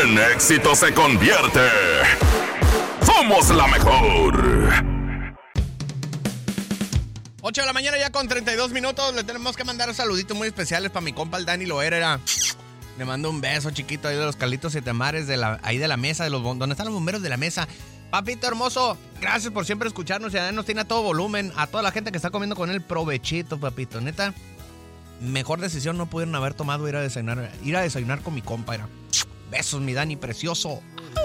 en éxito se convierte. ¡Somos la mejor! 8 de la mañana ya con 32 minutos. Le tenemos que mandar saluditos muy especiales para mi compa el Dani Loera. Le mando un beso chiquito ahí de los Carlitos Siete Mares, ahí de la mesa, donde están los bomberos de la mesa. Papito hermoso, gracias por siempre escucharnos y además nos tiene a todo volumen. A toda la gente que está comiendo con él, provechito, papito. Neta, mejor decisión no pudieron haber tomado ir a desayunar con mi compa. Besos, mi Dani, precioso.